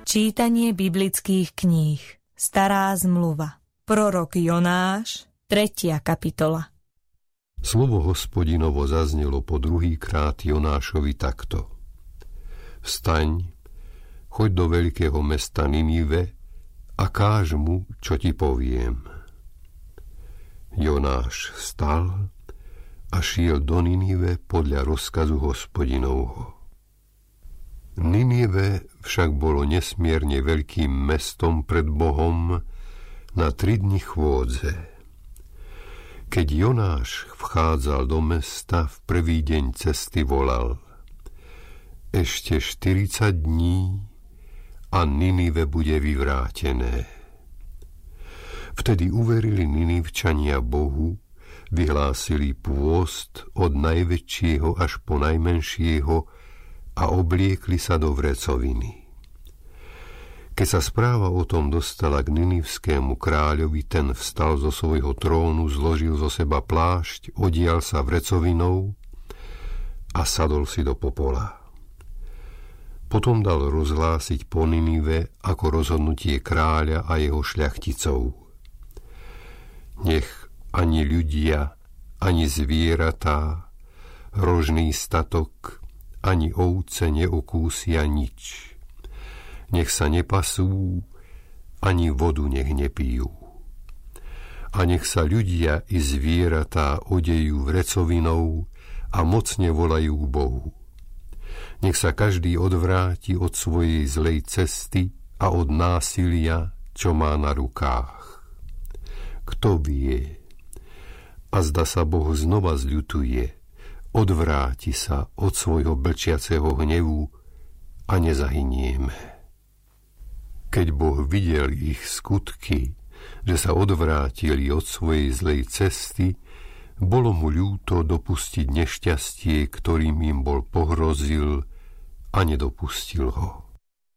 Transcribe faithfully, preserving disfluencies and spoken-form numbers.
Čítanie biblických kníh. Stará zmluva. Prorok Jonáš, tretia kapitola. Slovo Hospodinovo zaznelo po druhýkrát Jonášovi takto. Vstaň, choď do veľkého mesta Ninive a káž mu, čo ti poviem. Jonáš vstal a šiel do Ninive podľa rozkazu Hospodinovho. Ninive však bolo nesmierne veľkým mestom pred Bohom na tri dni chôdze. Keď Jonáš vchádzal do mesta, v prvý deň cesty volal: Ešte štyridsať dní a Ninive bude vyvrátené. Vtedy uverili Ninivčania Bohu, vyhlásili pôst od najväčšieho až po najmenšieho a obliekli sa do vrecoviny. Keď sa správa o tom dostala k ninivskému kráľovi, ten vstal zo svojho trónu, zložil zo seba plášť, odial sa vrecovinou a sadol si do popola. Potom dal rozhlásiť po Ninive ako rozhodnutie kráľa a jeho šľachticov. Nech ani ľudia, ani zvieratá, rožný statok, ani ovce neokúsia nič. Nech sa nepasú, ani vodu nech nepijú. A nech sa ľudia i zvieratá odejú vrecovinou a mocne volajú k Bohu. Nech sa každý odvráti od svojej zlej cesty a od násilia, čo má na rukách. Kto vie? A zda sa Boh znova zľutuje, odvráti sa od svojho blčiaceho hnevu a nezahynieme. Keď Boh videl ich skutky, že sa odvrátili od svojej zlej cesty, bolo mu ľúto dopustiť nešťastie, ktorým im bol pohrozil, a nedopustil ho.